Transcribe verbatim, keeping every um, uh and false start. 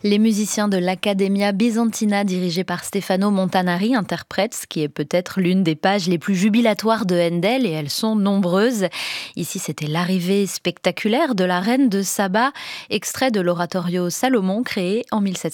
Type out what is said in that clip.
Les musiciens de l'Accademia Bizantina, dirigés par Stefano Montanari, interprètent ce qui est peut-être l'une des pages les plus jubilatoires de Handel, et elles sont nombreuses. Ici, c'était l'arrivée spectaculaire de la reine de Saba, extrait de l'oratorio Salomon créé en mille sept cent